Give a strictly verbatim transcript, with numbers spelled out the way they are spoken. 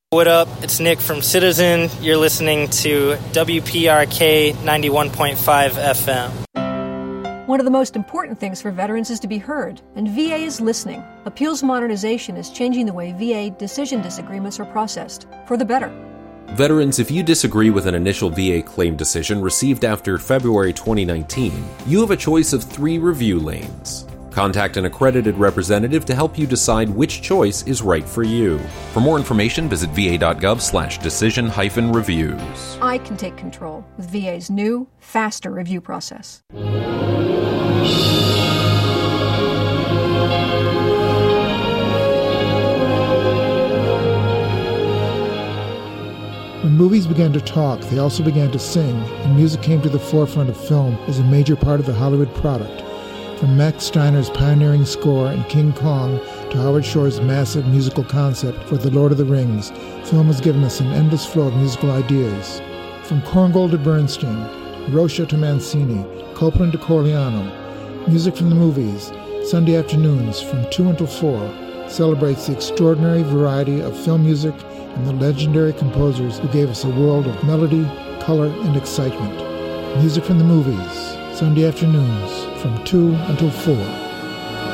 What up? It's Nick from Citizen. You're listening to W P R K ninety-one point five F M. One of the most important things for veterans is to be heard, and V A is listening. Appeals modernization is changing the way V A decision disagreements are processed, for the better. Veterans, if you disagree with an initial V A claim decision received after February twenty nineteen, you have a choice of three review lanes. Contact an accredited representative to help you decide which choice is right for you. For more information, visit va.gov slash decision hyphen reviews. I can take control with V A's new, faster review process. When movies began to talk, they also began to sing, and music came to the forefront of film as a major part of the Hollywood product. From Max Steiner's pioneering score in King Kong to Howard Shore's massive musical concept for The Lord of the Rings, film has given us an endless flow of musical ideas. From Korngold to Bernstein, Rocha to Mancini, Copland to Corigliano, music from the movies, Sunday afternoons from two until four, celebrates the extraordinary variety of film music and the legendary composers who gave us a world of melody, color, and excitement. Music from the movies, Sunday afternoons from two until four.